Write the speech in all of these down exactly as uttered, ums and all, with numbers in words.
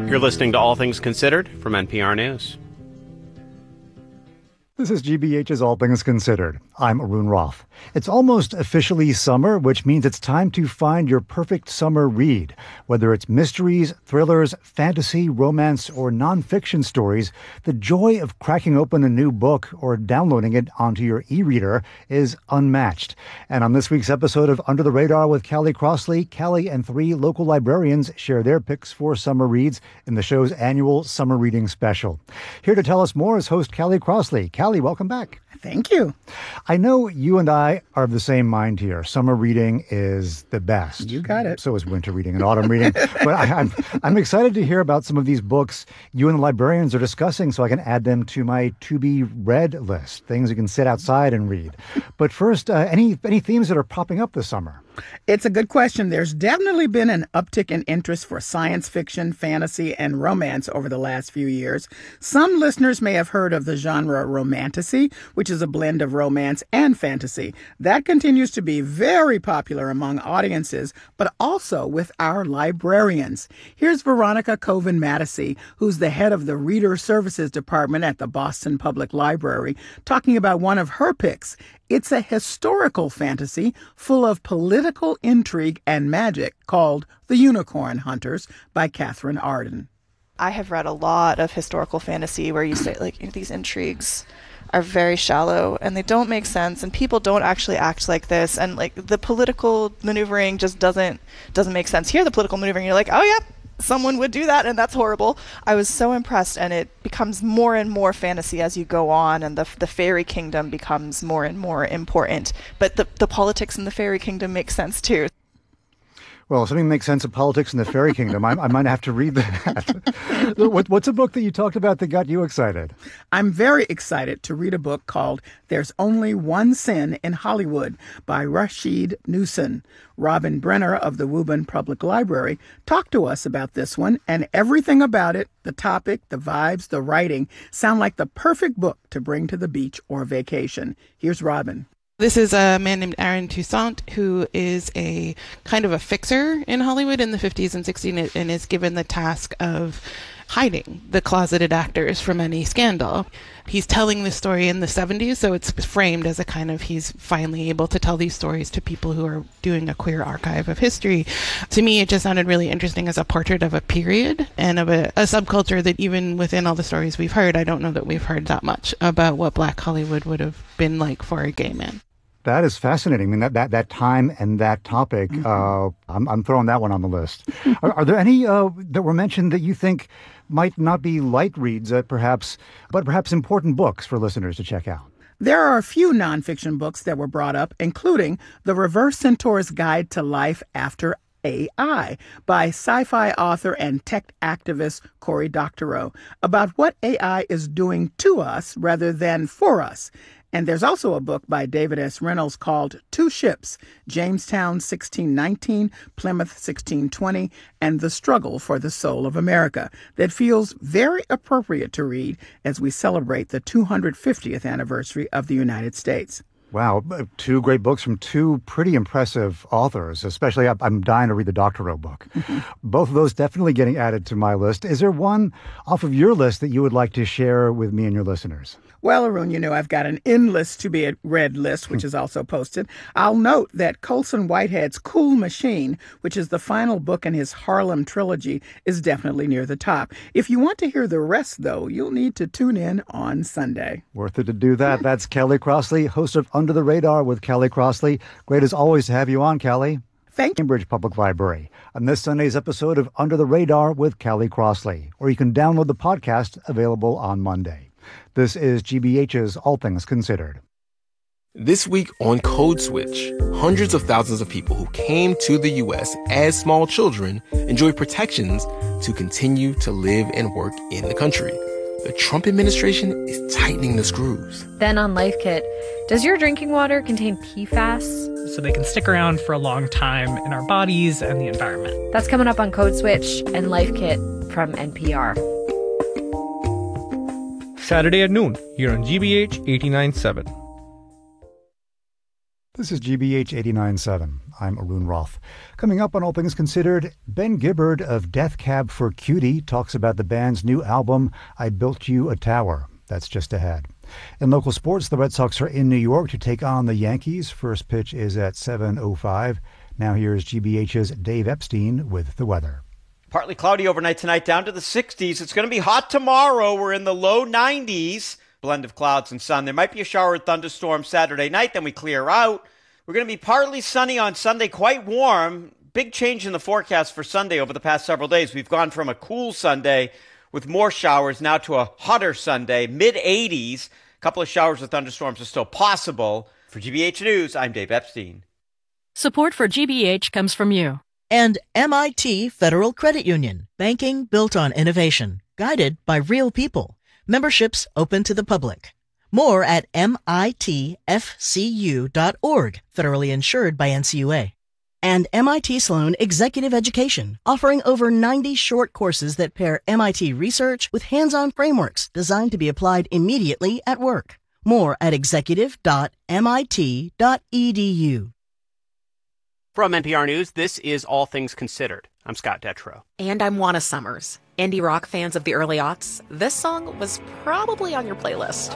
You're listening to All Things Considered from N P R News. This is G B H's All Things Considered. I'm Arun Roth. It's almost officially summer, which means it's time to find your perfect summer read. Whether it's mysteries, thrillers, fantasy, romance, or nonfiction stories, the joy of cracking open a new book or downloading it onto your e-reader is unmatched. And on this week's episode of Under the Radar with Callie Crossley, Callie and three local librarians share their picks for summer reads in the show's annual Summer Reading Special. Here to tell us more is host Callie Crossley. Callie, welcome back. Thank you. I know you and I are of the same mind here. Summer reading is the best. You got it. So is winter reading and autumn reading. But I, I'm I'm excited to hear about some of these books you and the librarians are discussing so I can add them to my to-be-read list, things you can sit outside and read. But first, uh, any any themes that are popping up this summer? It's a good question. There's definitely been an uptick in interest for science fiction, fantasy, and romance over the last few years. Some listeners may have heard of the genre romantasy, which is a blend of romance and fantasy. That continues to be very popular among audiences, but also with our librarians. Here's Veronica Coven-Mattisey, who's the head of the Reader Services Department at the Boston Public Library, talking about one of her picks. It's a historical fantasy full of political intrigue and magic called The Unicorn Hunters by Catherine Arden. I have read a lot of historical fantasy where you say, like, these intrigues are very shallow and they don't make sense and people don't actually act like this, and like the political maneuvering just doesn't doesn't make sense. Here the political maneuvering, you're like, oh yeah, someone would do that and that's horrible. I was so impressed, and it becomes more and more fantasy as you go on, and the the fairy kingdom becomes more and more important, but the, the politics in the fairy kingdom make sense too. Well, if something makes sense of politics in the fairy kingdom, I, I might have to read that. what, what's a book that you talked about that got you excited? I'm very excited to read a book called There's Only One Sin in Hollywood by Rashid Newson. Robin Brenner of the Woburn Public Library talked to us about this one, and everything about it, the topic, the vibes, the writing, sound like the perfect book to bring to the beach or vacation. Here's Robin. This is a man named Aaron Toussaint, who is a kind of a fixer in Hollywood in the fifties and sixties and is given the task of hiding the closeted actors from any scandal. He's telling this story in the seventies, so it's framed as a kind of, he's finally able to tell these stories to people who are doing a queer archive of history. To me, it just sounded really interesting as a portrait of a period and of a, a subculture that even within all the stories we've heard, I don't know that we've heard that much about what Black Hollywood would have been like for a gay man. That is fascinating. I mean, that, that, that time and that topic, mm-hmm. uh, I'm, I'm throwing that one on the list. are, are there any uh, that were mentioned that you think might not be light reads, uh, perhaps, but perhaps important books for listeners to check out? There are a few nonfiction books that were brought up, including The Reverse Centaur's Guide to Life After A I by sci-fi author and tech activist Cory Doctorow, about what A I is doing to us rather than for us. And there's also a book by David S. Reynolds called Two Ships, Jamestown sixteen nineteen, Plymouth sixteen twenty, and The Struggle for the Soul of America, that feels very appropriate to read as we celebrate the two hundred fiftieth anniversary of the United States. Wow, two great books from two pretty impressive authors, especially I'm dying to read the Doctorow book. Mm-hmm. Both of those definitely getting added to my list. Is there one off of your list that you would like to share with me and your listeners? Well, Arun, you know, I've got an in-list to be read list, which is also posted. I'll note that Colson Whitehead's Cool Machine, which is the final book in his Harlem trilogy, is definitely near the top. If you want to hear the rest, though, you'll need to tune in on Sunday. Worth it to do that. That's Callie Crossley, host of Under the Radar with Callie Crossley. Great as always to have you on, Callie. Thank you. Cambridge Public Library on this Sunday's episode of Under the Radar with Callie Crossley, or you can download the podcast available on Monday. This is G B H's All Things Considered. This week on Code Switch, hundreds of thousands of people who came to the U S as small children enjoy protections to continue to live and work in the country. The Trump administration is tightening the screws. Then on Life Kit, does your drinking water contain P FAS? So they can stick around for a long time in our bodies and the environment. That's coming up on Code Switch and Life Kit from N P R. Saturday at noon, here on G B H eighty-nine point seven. This is G B H eighty-nine point seven. I'm Arun Roth. Coming up on All Things Considered, Ben Gibbard of Death Cab for Cutie talks about the band's new album, I Built You a Tower. That's just ahead. In local sports, the Red Sox are in New York to take on the Yankees. First pitch is at seven oh five. Now here's G B H's Dave Epstein with the weather. Partly cloudy overnight tonight, down to the sixties. It's going to be hot tomorrow. We're in the low nineties. Blend of clouds and sun. There might be a shower or thunderstorm Saturday night, then we clear out. We're going to be partly sunny on Sunday, quite warm. Big change in the forecast for Sunday over the past several days. We've gone from a cool Sunday with more showers now to a hotter Sunday, mid eighties. A couple of showers or thunderstorms are still possible. For G B H News, I'm Dave Epstein. Support for G B H comes from you. And M I T Federal Credit Union. Banking built on innovation. Guided by real people. Memberships open to the public. More at M I T F C U dot org, federally insured by N C U A. And M I T Sloan Executive Education, offering over ninety short courses that pair M I T research with hands-on frameworks designed to be applied immediately at work. More at executive dot M I T dot E D U. From N P R News, this is All Things Considered. I'm Scott Detrow. And I'm Juana Summers. Indie rock fans of the early aughts, this song was probably on your playlist.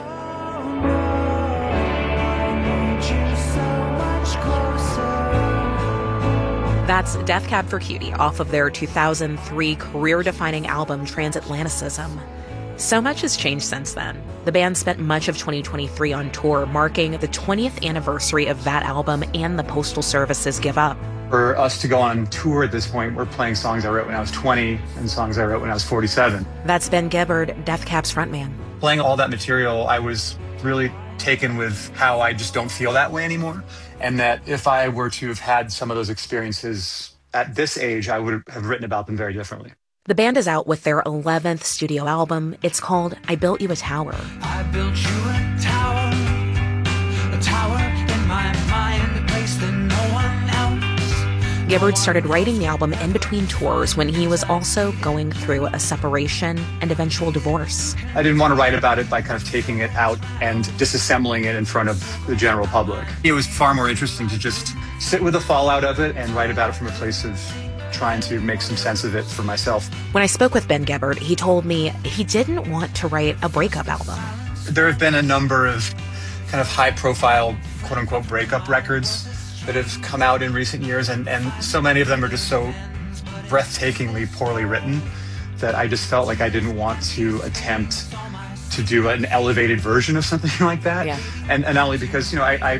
That's Death Cab for Cutie off of their two thousand three career-defining album Transatlanticism. So much has changed since then. The band spent much of twenty twenty-three on tour, marking the twentieth anniversary of that album and the Postal Service's Give Up. For us to go on tour at this point, we're playing songs I wrote when I was twenty and songs I wrote when I was forty-seven. That's Ben Gibbard, Death Cab's frontman. Playing all that material, I was really taken with how I just don't feel that way anymore. And that if I were to have had some of those experiences at this age, I would have written about them very differently. The band is out with their eleventh studio album. It's called I Built You a Tower. I built you a tower, a tower in my mind, a place that no one else. Gibbard started writing the album in between tours when he was also going through a separation and eventual divorce. I didn't want to write about it by kind of taking it out and disassembling it in front of the general public. It was far more interesting to just sit with the fallout of it and write about it from a place of trying to make some sense of it for myself. When I spoke with Ben Gibbard, he told me he didn't want to write a breakup album. There have been a number of kind of high-profile, quote-unquote, breakup records that have come out in recent years, and, and so many of them are just so breathtakingly poorly written that I just felt like I didn't want to attempt to do an elevated version of something like that. Yeah. And, and not only because, you know, I, I